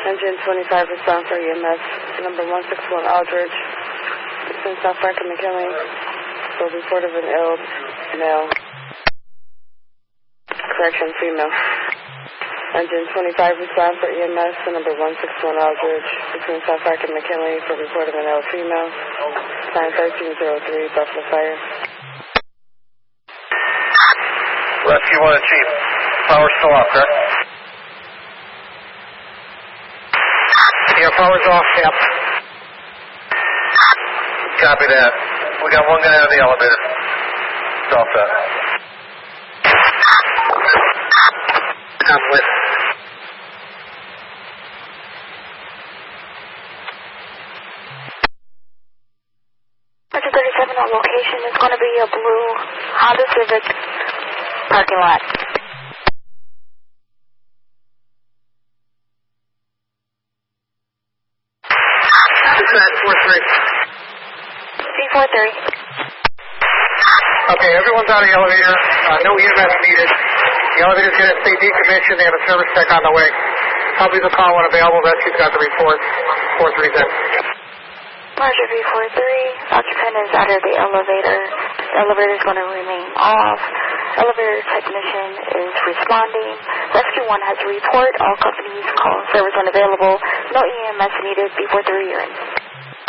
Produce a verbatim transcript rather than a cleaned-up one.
Engine twenty-five, respond for E M S. Number one six one Aldridge. Between South Park and McKinley. For report of an ill male. Correction, female. Engine twenty-five, respond for E M S. Number one six one Aldridge. Between South Park and McKinley. For report of an ill female. Sign thirteen oh three, Buffalo Fire. Rescue one, Chief. Power's still off, correct? Yeah, power's off, Cap. Copy that. We got one guy out of the elevator. It's all set. I'm with. Engine thirty-seven on location is going to be a blue Honda Civic parking lot. four three. three four three. Okay, everyone's out of the elevator. Uh, no E M S needed. The elevator's going to stay decommissioned. They have a service tech on the way. Probably the call when available. Rescue's got the report. four three's in. Roger, three four three. Occupant is out of the elevator. The elevator is going to remain off. Elevator technician is responding. Rescue one has a report. All companies call service unavailable. No E M S needed. B four three, you're in.